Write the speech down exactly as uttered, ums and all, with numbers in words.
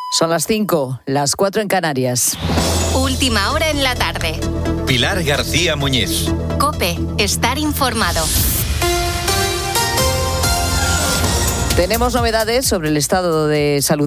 Son las cinco, las cuatro en Canarias. Última hora en la tarde. Pilar García Muñiz. COPE, estar informado. Tenemos novedades sobre el estado de salud